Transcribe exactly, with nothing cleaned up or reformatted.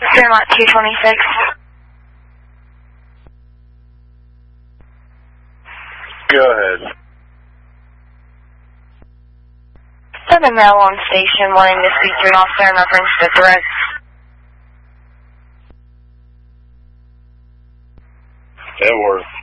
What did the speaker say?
Fairmont two twenty-six. Go ahead. Southern Mail on station wanting to speak to an officer in reference to threats. Edworth.